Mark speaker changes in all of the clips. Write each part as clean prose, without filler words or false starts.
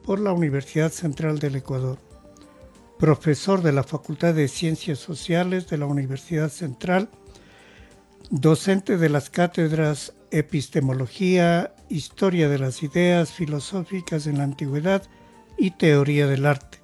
Speaker 1: por la Universidad Central del Ecuador. Profesor de la Facultad de Ciencias Sociales de la Universidad Central, docente de las cátedras Epistemología, Historia de las Ideas Filosóficas en la Antigüedad y Teoría del Arte.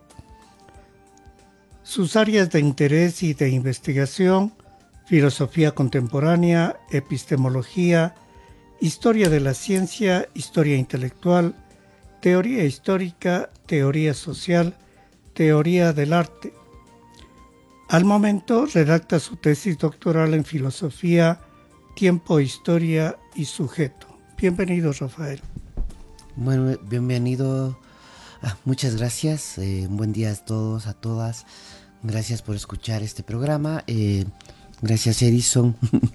Speaker 1: Sus áreas de interés y de investigación: filosofía contemporánea, epistemología, historia de la ciencia, historia intelectual, teoría histórica, teoría social, teoría del arte. Al momento redacta su tesis doctoral en filosofía, tiempo, historia y sujeto. Bienvenido, Rafael.
Speaker 2: Bueno, bienvenido. Muchas gracias. Un buen día a todos, a todas. Gracias por escuchar este programa. Gracias, Edison.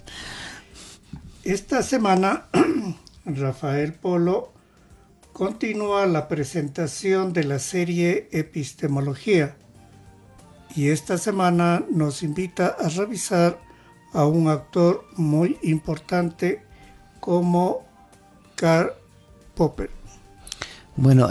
Speaker 1: Esta semana, Rafael Polo continúa la presentación de la serie Epistemología, y esta semana nos invita a revisar a un autor muy importante como Karl Popper.
Speaker 2: Bueno,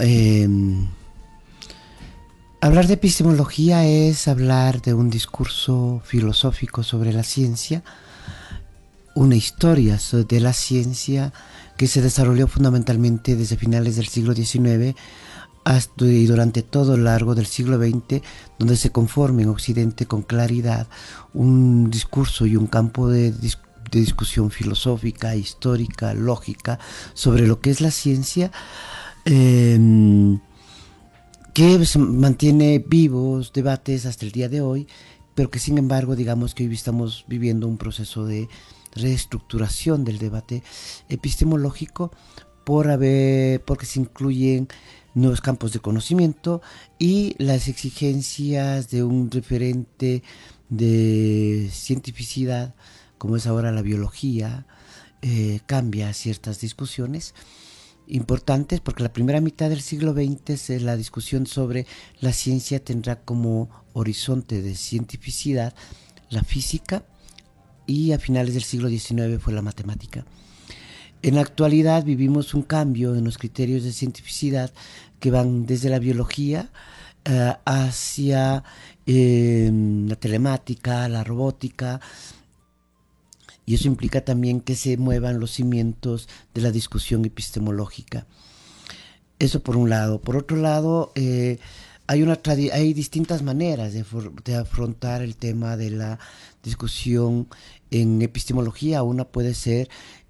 Speaker 2: hablar de epistemología es hablar de un discurso filosófico sobre la ciencia, una historia de la ciencia que se desarrolló fundamentalmente desde finales del siglo XIX y durante todo lo largo del siglo XX, donde se conforma en Occidente con claridad un discurso y un campo de discusión filosófica, histórica, lógica sobre lo que es la ciencia, que se mantiene vivos debates hasta el día de hoy, pero que sin embargo digamos que hoy estamos viviendo un proceso de reestructuración del debate epistemológico porque se incluyen nuevos campos de conocimiento y las exigencias de un referente de cientificidad como es ahora la biología cambia ciertas discusiones importantes, porque la primera mitad del siglo XX la discusión sobre la ciencia tendrá como horizonte de cientificidad la física, y a finales del siglo XIX fue la matemática. En la actualidad vivimos un cambio en los criterios de cientificidad que van desde la biología hacia la telemática, la robótica, y eso implica también que se muevan los cimientos de la discusión epistemológica. Eso por un lado. Por otro lado, hay distintas maneras de afrontar el tema de la discusión en epistemología. Una puede ser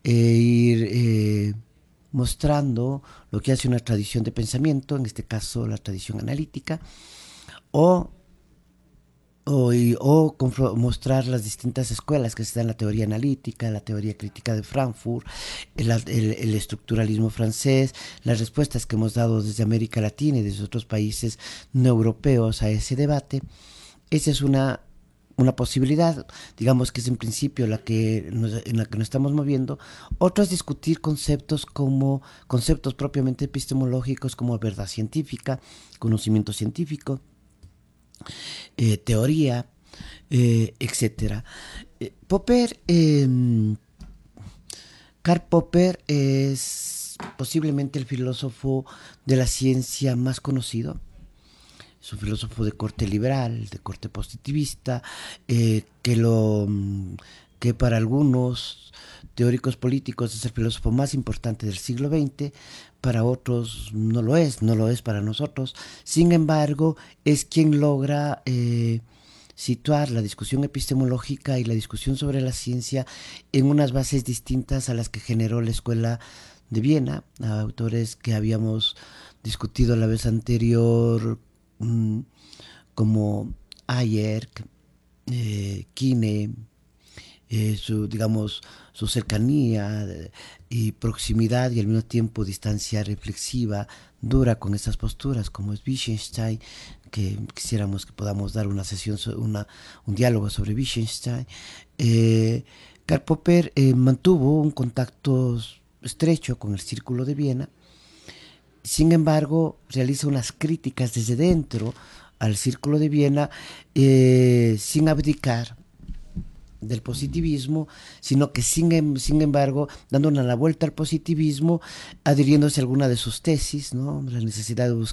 Speaker 2: ir mostrando lo que hace una tradición de pensamiento, en este caso la tradición analítica, o mostrar las distintas escuelas que se dan: la teoría analítica, la teoría crítica de Frankfurt, el estructuralismo francés, las respuestas que hemos dado desde América Latina y desde otros países no europeos a ese debate. Esa es una posibilidad, digamos que es en principio en la que nos estamos moviendo. Otra es discutir conceptos propiamente epistemológicos como verdad científica, conocimiento científico, teoría, etcétera. Karl Popper es posiblemente el filósofo de la ciencia más conocido. Es un filósofo de corte liberal, de corte positivista, que para algunos teóricos políticos es el filósofo más importante del siglo XX, para otros no lo es para nosotros. Sin embargo, es quien logra situar la discusión epistemológica y la discusión sobre la ciencia en unas bases distintas a las que generó la Escuela de Viena, a autores que habíamos discutido la vez anterior, como Hayek, Quine, su cercanía y proximidad y al mismo tiempo distancia reflexiva dura con estas posturas, como es Wittgenstein, que quisiéramos que podamos dar una sesión, un diálogo sobre Wittgenstein. Karl Popper mantuvo un contacto estrecho con el Círculo de Viena. Sin embargo, realiza unas críticas desde dentro al Círculo de Viena, sin abdicar del positivismo, sino que sin embargo, dando la vuelta al positivismo, adhiriéndose a alguna de sus tesis, ¿no? La necesidad de buscar